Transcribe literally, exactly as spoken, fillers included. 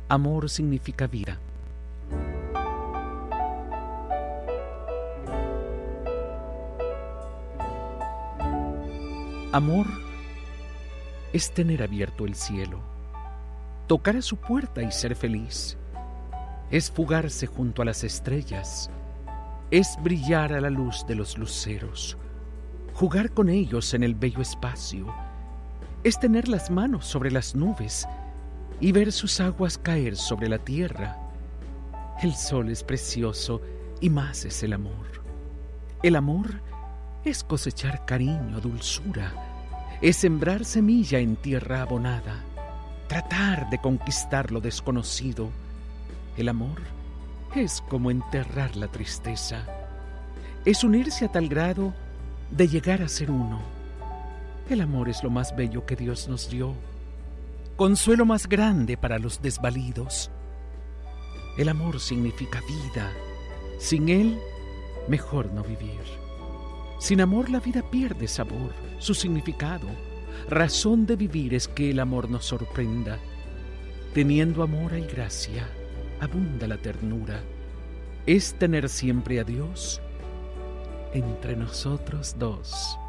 Amor significa vida. Amor es tener abierto el cielo, tocar a su puerta y ser feliz. Es fugarse junto a las estrellas, es brillar a la luz de los luceros, jugar con ellos en el bello espacio, es tener las manos sobre las nubes y ver sus aguas caer sobre la tierra. El sol es precioso y más es el amor. El amor es cosechar cariño, dulzura, es sembrar semilla en tierra abonada, tratar de conquistar lo desconocido. El amor es como enterrar la tristeza, es unirse a tal grado de llegar a ser uno. El amor es lo más bello que Dios nos dio, consuelo más grande para los desvalidos. El amor significa vida, sin él mejor no vivir. Sin amor la vida pierde sabor, su significado. Razón de vivir es que el amor nos sorprenda. Teniendo amor hay gracia, abunda la ternura. Es tener siempre a Dios entre nosotros dos.